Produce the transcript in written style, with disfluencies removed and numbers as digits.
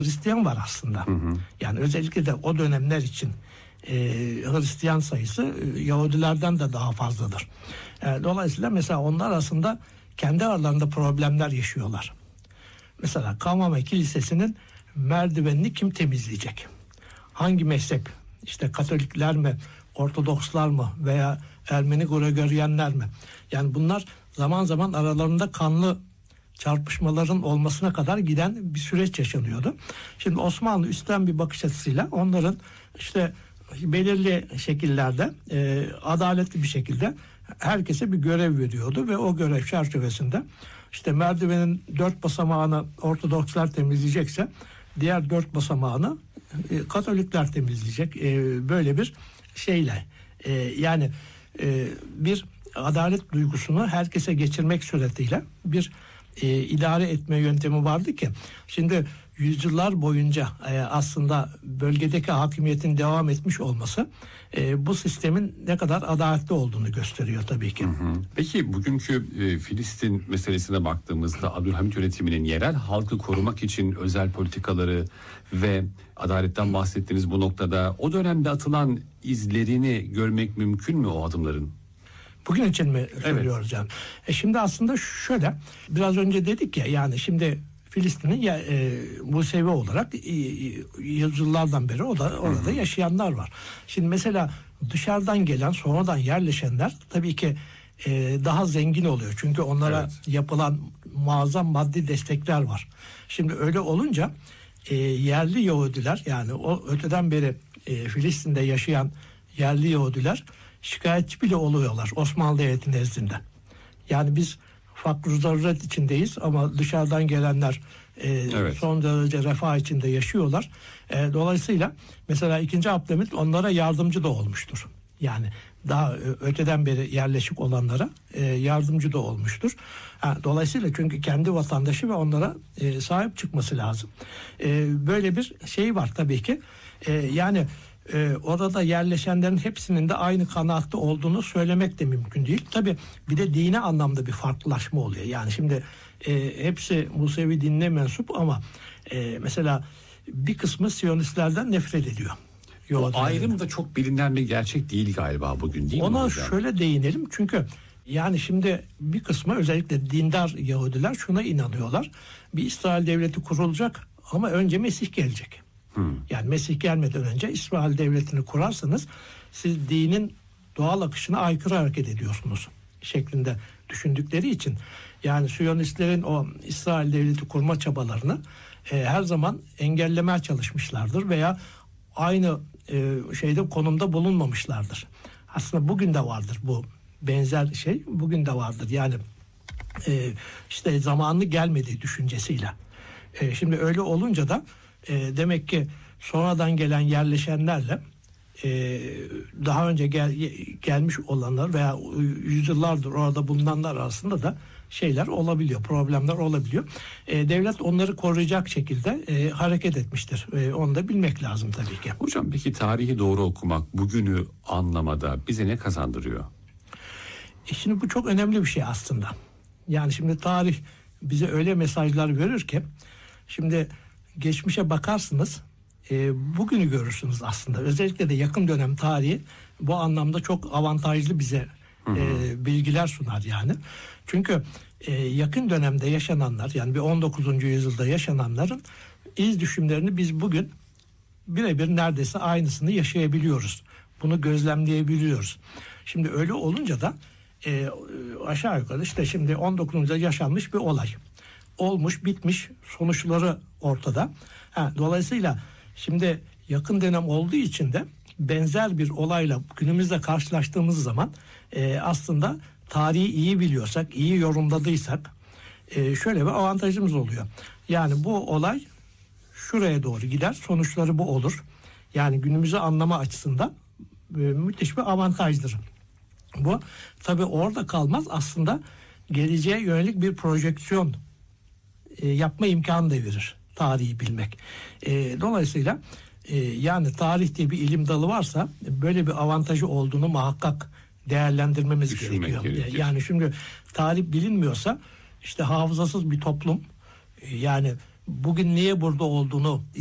Hristiyan var aslında. Yani özellikle de o dönemler için Hristiyan sayısı Yahudilerden de daha fazladır. Dolayısıyla mesela onlar aslında kendi aralarında problemler yaşıyorlar. Mesela Kavmame Kilisesi'nin merdivenini kim temizleyecek? Hangi mezhep? İşte Katolikler mi, Ortodokslar mı veya Ermeni Gregoryenler mi? Yani bunlar zaman zaman aralarında kanlı çarpışmaların olmasına kadar giden bir süreç yaşanıyordu. Şimdi Osmanlı üstten bir bakış açısıyla onların işte belirli şekillerde adaletli bir şekilde herkese bir görev veriyordu ve o görev çerçevesinde işte merdivenin 4 basamağını Ortodokslar temizleyecekse diğer 4 basamağını Katolikler temizleyecek. Böyle bir şeyle yani bir adalet duygusunu herkese geçirmek suretiyle bir idare etme yöntemi vardı ki şimdi yüzyıllar boyunca aslında bölgedeki hakimiyetin devam etmiş olması bu sistemin ne kadar adaletli olduğunu gösteriyor tabii ki. Peki bugünkü Filistin meselesine baktığımızda Abdülhamit yönetiminin yerel halkı korumak için özel politikaları ve adaletten bahsettiğiniz bu noktada o dönemde atılan izlerini görmek mümkün mü o adımların? Bugün için mi söylüyoruz yani? Şimdi aslında şöyle, biraz önce dedik ya, yani şimdi Filistin'in Musevi olarak yüzyıllardan beri orada yaşayanlar var. Şimdi mesela dışarıdan gelen, sonradan yerleşenler tabii ki daha zengin oluyor. Çünkü onlara yapılan muazzam maddi destekler var. Şimdi öyle olunca yerli Yahudiler, yani o öteden beri Filistin'de yaşayan yerli Yahudiler şikayetçi bile oluyorlar Osmanlı Devleti nezdinde. Yani biz fakr zaruret içindeyiz ama dışarıdan gelenler son derece refah içinde yaşıyorlar. Dolayısıyla mesela 2. Abdülhamit onlara yardımcı da olmuştur. Yani daha öteden beri yerleşik olanlara yardımcı da olmuştur. Dolayısıyla çünkü kendi vatandaşı ve onlara sahip çıkması lazım. Böyle bir şey var tabii ki. Yani orada yerleşenlerin hepsinin de aynı kanaatte olduğunu söylemek de mümkün değil. Tabii bir de dini anlamda bir farklılaşma oluyor. Yani şimdi hepsi Musevi dinine mensup ama mesela bir kısmı Siyonistlerden nefret ediyor. O ayrım da çok bilinen bir gerçek değil galiba bugün, değil mi? Ona şöyle değinelim, çünkü yani şimdi bir kısmı, özellikle dindar Yahudiler şuna inanıyorlar: bir İsrail devleti kurulacak ama önce Mesih gelecek. Yani Mesih gelmeden önce İsrail devletini kurarsanız siz dinin doğal akışına aykırı hareket ediyorsunuz şeklinde düşündükleri için, yani Siyonistlerin o İsrail devleti kurma çabalarını her zaman engellemeye çalışmışlardır veya aynı konumda bulunmamışlardır. Aslında bugün de vardır bu benzer şey, bugün de vardır. Yani işte zamanı gelmediği düşüncesiyle. Şimdi öyle olunca da demek ki sonradan gelen yerleşenlerle daha önce gelmiş olanlar veya yüzyıllardır orada bulunanlar arasında da şeyler olabiliyor, problemler olabiliyor. Devlet onları koruyacak şekilde hareket etmiştir. Onu da bilmek lazım tabii ki. Hocam peki tarihi doğru okumak bugünü anlamada bize ne kazandırıyor? Şimdi bu çok önemli bir şey aslında. Yani şimdi tarih bize öyle mesajlar verir ki, şimdi geçmişe bakarsınız, bugünü görürsünüz aslında. Özellikle de yakın dönem tarihi bu anlamda çok avantajlı bize bilgiler sunar yani. Çünkü yakın dönemde yaşananlar, yani bir 19. yüzyılda yaşananların iz düşümlerini biz bugün birebir neredeyse aynısını yaşayabiliyoruz. Bunu gözlemleyebiliyoruz. Şimdi öyle olunca da aşağı yukarı işte şimdi 19'da yaşanmış bir olay. Olmuş, bitmiş, sonuçları ortada. Dolayısıyla şimdi yakın dönem olduğu için de benzer bir olayla günümüzde karşılaştığımız zaman aslında tarihi iyi biliyorsak, iyi yorumladıysak şöyle bir avantajımız oluyor. Yani bu olay şuraya doğru gider, sonuçları bu olur. Yani günümüzü anlama açısından müthiş bir avantajdır. Bu tabii orada kalmaz, aslında geleceğe yönelik bir projeksiyon yapma imkanı da verir tarihi bilmek. Dolayısıyla yani tarih diye bir ilim dalı varsa böyle bir avantajı olduğunu muhakkak değerlendirmemiz gerekiyor. Yani şimdi tarih bilinmiyorsa işte hafızasız bir toplum, yani bugün niye burada olduğunu